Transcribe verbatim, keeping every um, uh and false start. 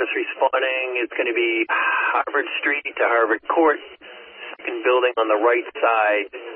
first respawning. It's going to be Harvard Street to Harvard Court, second building on the right side.